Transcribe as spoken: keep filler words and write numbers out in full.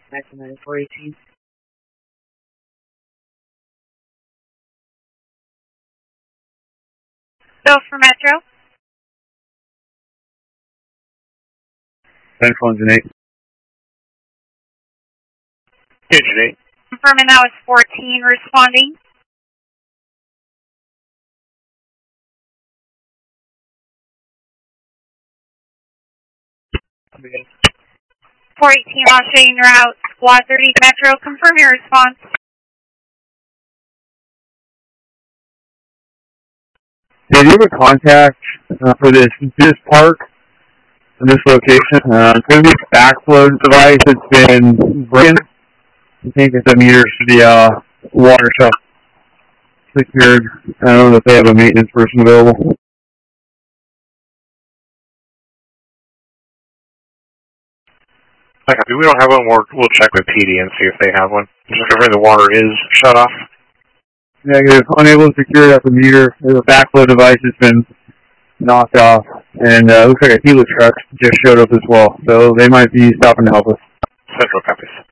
Maximum four eighteen. Go for Metro. Central Engine eight. Engine eight. Confirming that was fourteen responding. four eighteen, Australian route, Squad thirty Metro, confirm your response. Did you have a contact uh, for this this park, in this location? Uh, could be a backflow device that's been broken. I think it's a meter to the uh, water shop secured. I don't know if they have a maintenance person available. Okay, we don't have one. We'll, we'll check with P D and see if they have one. Just confirm the water is shut off. Negative. Unable to secure it at the meter. There's a backflow device that's been knocked off. And uh, looks like a Helix truck just showed up as well. So they might be stopping to help us. Central copies.